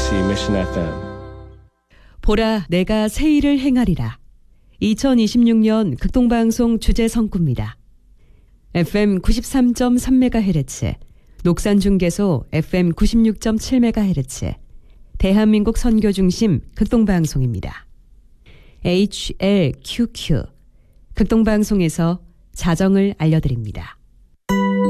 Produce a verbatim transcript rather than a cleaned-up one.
케이비씨 Mission 에프엠. 보라 내가 새 일을 행하리라. 이천이십육 년 극동방송 주제 성구입니다. 에프엠 구십삼 점 삼 메가헤르츠, 녹산중계소 에프엠 구십육 점 칠 메가헤르츠, 대한민국 선교중심 극동방송입니다. 에이치엘큐큐, 극동방송에서 자정을 알려드립니다.